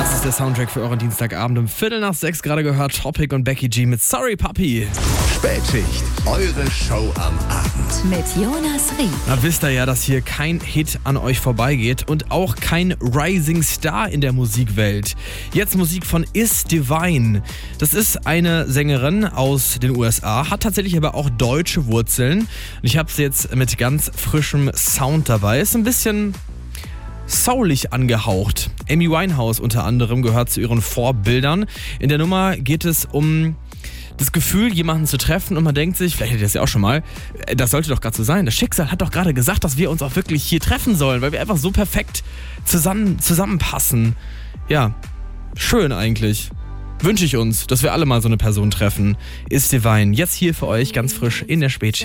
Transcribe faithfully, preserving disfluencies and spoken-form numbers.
Das ist der Soundtrack für euren Dienstagabend um Viertel nach sechs. Gerade gehört Topic und Becky G mit Sorry Papi. Spätschicht, eure Show am Abend. Mit Jonas Ried. Na, wisst ihr ja, dass hier kein Hit an euch vorbeigeht und auch kein Rising Star in der Musikwelt. Jetzt Musik von Is Divine. Das ist eine Sängerin aus den U S A, hat tatsächlich aber auch deutsche Wurzeln. Und ich habe sie jetzt mit ganz frischem Sound dabei. Ist ein bisschen soulig angehaucht. Amy Winehouse unter anderem gehört zu ihren Vorbildern. In der Nummer geht es um das Gefühl, jemanden zu treffen und man denkt sich, vielleicht hättet ihr das ja auch schon mal, das sollte doch gerade so sein. Das Schicksal hat doch gerade gesagt, dass wir uns auch wirklich hier treffen sollen, weil wir einfach so perfekt zusammen, zusammenpassen. Ja, schön eigentlich. Wünsche ich uns, dass wir alle mal so eine Person treffen. Is Divine, jetzt hier für euch ganz frisch in der Spätschicht.